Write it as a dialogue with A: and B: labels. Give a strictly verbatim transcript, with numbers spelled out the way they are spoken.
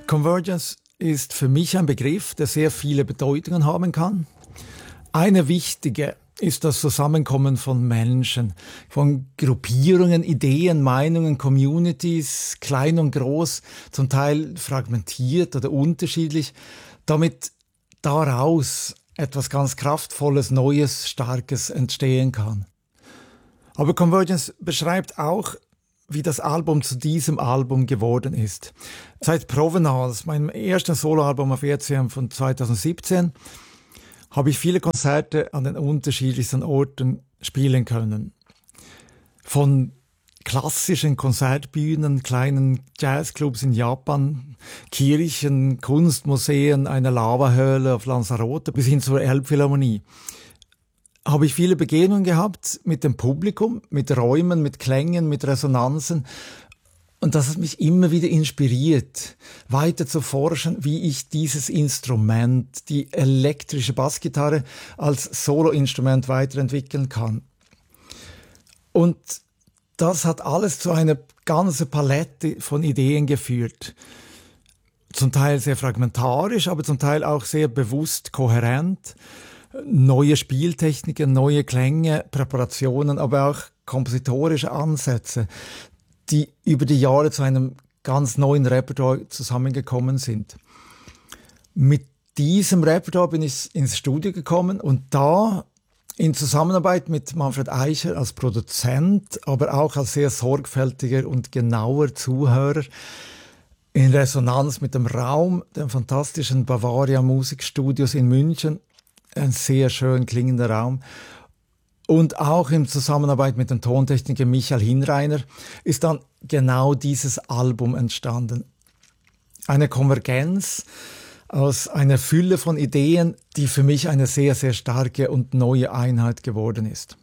A: Convergence ist für mich ein Begriff, der sehr viele Bedeutungen haben kann. Eine wichtige ist das Zusammenkommen von Menschen, von Gruppierungen, Ideen, Meinungen, Communities, klein und groß, zum Teil fragmentiert oder unterschiedlich, damit daraus etwas ganz Kraftvolles, Neues, Starkes entstehen kann. Aber Convergence beschreibt auch, wie das Album zu diesem Album geworden ist. Seit Provenance, meinem ersten Soloalbum auf E C M von zweitausendsiebzehn, habe ich viele Konzerte an den unterschiedlichsten Orten spielen können. Von klassischen Konzertbühnen, kleinen Jazzclubs in Japan, Kirchen, Kunstmuseen, einer Lavahöhle auf Lanzarote bis hin zur Elbphilharmonie. Habe ich viele Begegnungen gehabt mit dem Publikum, mit Räumen, mit Klängen, mit Resonanzen. Und das hat mich immer wieder inspiriert, weiter zu forschen, wie ich dieses Instrument, die elektrische Bassgitarre, als Soloinstrument weiterentwickeln kann. Und das hat alles zu einer ganzen Palette von Ideen geführt. Zum Teil sehr fragmentarisch, aber zum Teil auch sehr bewusst kohärent. Neue Spieltechniken, neue Klänge, Präparationen, aber auch kompositorische Ansätze, die über die Jahre zu einem ganz neuen Repertoire zusammengekommen sind. Mit diesem Repertoire bin ich ins Studio gekommen und da in Zusammenarbeit mit Manfred Eicher als Produzent, aber auch als sehr sorgfältiger und genauer Zuhörer, in Resonanz mit dem Raum, dem fantastischen Bavaria Musikstudios in München, ein sehr schön klingender Raum, und auch in Zusammenarbeit mit dem Tontechniker Michael Hinreiner ist dann genau dieses Album entstanden. Eine Konvergenz aus einer Fülle von Ideen, die für mich eine sehr, sehr starke und neue Einheit geworden ist.